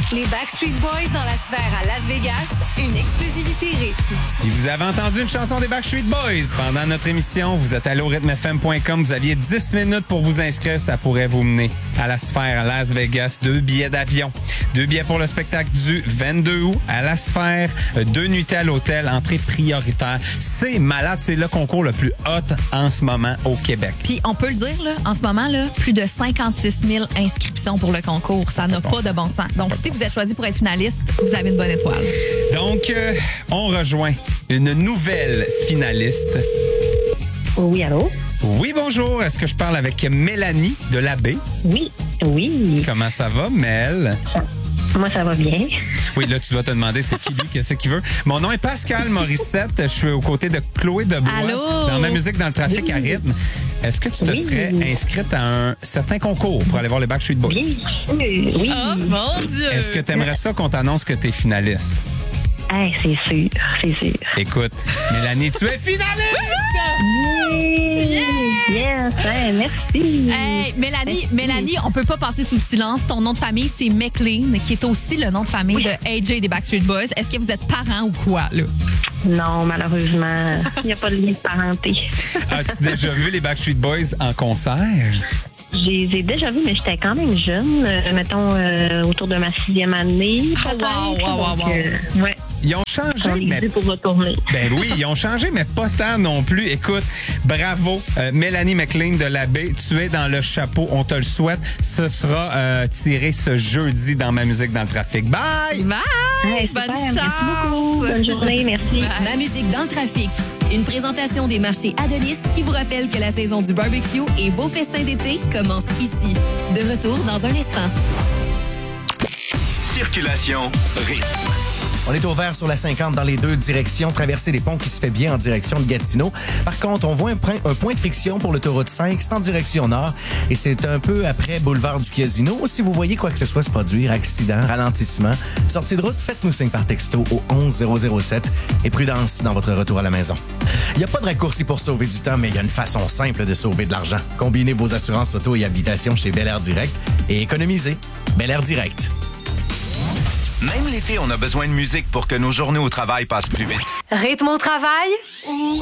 Les Backstreet Boys dans la sphère à Las Vegas, une exclusivité rythme. Si vous avez entendu une chanson des Backstreet Boys pendant notre émission, vous êtes allé au rythmefm.com, vous aviez 10 minutes pour vous inscrire, ça pourrait vous mener à la sphère à Las Vegas. 2 billets d'avion, 2 billets pour le spectacle du 22 août à la sphère, 2 nuitées à l'hôtel, entrée prioritaire. C'est malade, c'est le concours le plus hot en ce moment au Québec. Puis on peut le dire, là, en ce moment, là, plus de 56 000 inscriptions pour le concours. Ça n'a pas de bon sens. Donc, si vous êtes choisi pour être finaliste, vous avez une bonne étoile. Donc, on rejoint une nouvelle finaliste. Oui, allô? Oui, bonjour. Est-ce que je parle avec Mélanie de l'Abbé? Oui, oui. Comment ça va, Mel? Moi, ça va bien. Oui, là, tu dois te demander c'est qui lui, qu'est-ce qu'il veut. Mon nom est Pascal Morissette. Je suis aux côtés de Chloé Debois. Allô? Dans ma musique dans le trafic à rythme. Est-ce que tu te serais inscrite à un certain concours pour aller voir les Backstreet Boys? Bien sûr, oui. Oh, mon Dieu! Est-ce que tu aimerais ça qu'on t'annonce que tu es finaliste? Hey, c'est sûr, c'est sûr. Écoute, Mélanie, tu es finaliste! Yes, hey, merci. Hey, Mélanie, on peut pas passer sous le silence. Ton nom de famille, c'est McLean, qui est aussi le nom de famille de AJ des Backstreet Boys. Est-ce que vous êtes parents ou quoi, là? Non, malheureusement, il n'y a pas de lien de parenté. As-tu déjà vu les Backstreet Boys en concert? J'ai déjà vu, mais j'étais quand même jeune, mettons autour de ma 6e année. Wow. Ouais. Ils ont changé, On est mais... dû pour retourner. Ben oui, ils ont changé, mais pas tant non plus. Écoute, bravo, Mélanie McLean de l'Abbé. Tu es dans le chapeau, on te le souhaite. Ce sera tiré ce jeudi dans ma musique dans le trafic. Bye! Bye! Hey, Bonne super, chance! Merci beaucoup. Bonne journée, merci. Ma musique dans le trafic. Une présentation des marchés Adonis qui vous rappelle que la saison du barbecue et vos festins d'été commencent ici. De retour dans un instant. Circulation rythme. On est au vert sur la 50 dans les deux directions, traversée des ponts qui se fait bien en direction de Gatineau. Par contre, on voit un point de friction pour l'autoroute 5, c'est en direction nord et c'est un peu après boulevard du Casino. Si vous voyez quoi que ce soit se produire, accident, ralentissement, sortie de route, faites-nous signe par texto au 11007 et prudence dans votre retour à la maison. Il n'y a pas de raccourci pour sauver du temps, mais il y a une façon simple de sauver de l'argent. Combinez vos assurances auto et habitation chez Bel Air Direct et économisez. Bel Air Direct. Même l'été, on a besoin de musique pour que nos journées au travail passent plus vite. Rythme au travail?